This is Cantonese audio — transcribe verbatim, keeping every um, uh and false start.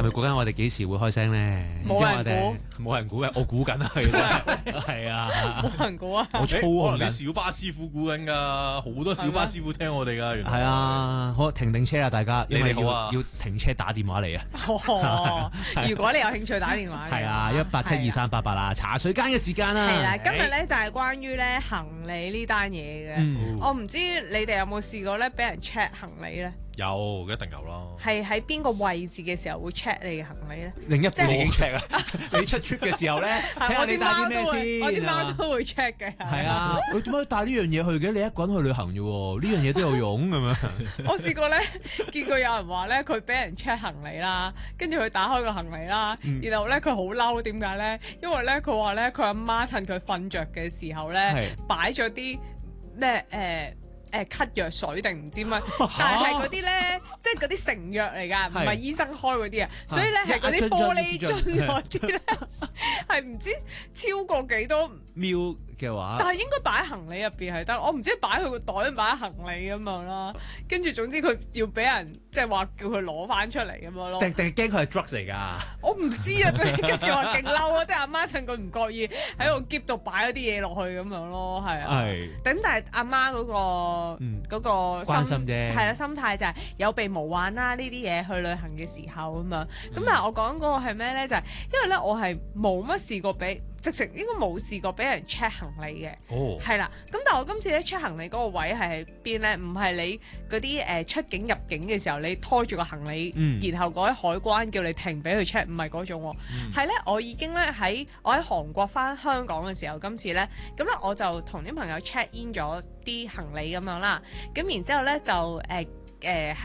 咪估緊我哋幾時會開聲咧？ 冇人估，冇人估嘅，我估緊啊，係啊， 冇人估啊！ 我操可能緊啲小巴師傅估緊㗎，好多小巴師傅聽我哋㗎，原來係啊，好停定車啊，大家，因為要你哋好啊要停車打電話嚟啊。 哦，如果你有興趣打電話嘅話， 係啊，一八七二三八八啦，茶水間嘅時間啦。 係啦，今日咧就係關於咧行李呢單嘢嘅。 嗯我唔知你哋有冇試過咧俾人 check 行李咧？ 有，一定有啦。 係喺邊個位置嘅時候會 check 你嘅行李咧？ 另一即係半已經 check 啦，你出 trip 嘅時候咧，睇下我啲你帶啲咩貓都會， 先。 我啲貓係嘛都會 check 嘅。 係啊，佢點解帶呢樣嘢去嘅？你一個人去旅行啫喎，呢樣嘢都有用咁樣。 我試過咧，見過有人話咧，佢俾人 check 行李啦，跟住佢打開個行李啦， 嗯然後咧佢好嬲，點解咧？因為咧佢話咧，佢阿媽趁佢瞓着嘅時候咧係， 擺咗啲咩誒。誒咳藥水定唔知乜，但係嗰啲咧，即係嗰啲成藥嚟㗎，唔係醫生開嗰啲啊，所以咧係嗰啲玻璃樽嗰啲咧，係唔知超過幾多喵嘅話， 但係應該擺喺行李入邊係得，我唔知擺佢個袋定擺喺行李咁樣啦。跟住總之佢要俾人即係話叫佢攞翻出嚟咁樣咯。 定定驚佢係 drugs 嚟㗎？ 我唔知啊，即係跟住話勁嬲啊！即係阿媽趁佢唔覺意喺個篋度擺咗啲嘢落去咁樣咯，係啊。 係。 咁但係阿媽嗰個嗯嗰個關心啫係啦，心態就係有備無患啦。呢啲嘢去旅行嘅時候咁樣。咁但係我講嗰個係咩咧？就係因為咧，我係冇乜試過俾。直情應該冇試過俾人 check 行李嘅， 哦， 係啦。咁但係我今次咧 check 行李嗰個位係喺邊咧？唔係你嗰啲誒出境入境嘅時候，你拖住個行李， 嗯然後嗰啲海關叫你停俾佢 check，唔係嗰種喎。係咧、我已經咧喺我喺韓國翻香港嘅時候，今次咧咁咧我就同啲朋友 check in 咗啲行李咁樣啦。咁然之後咧就誒誒。呃呃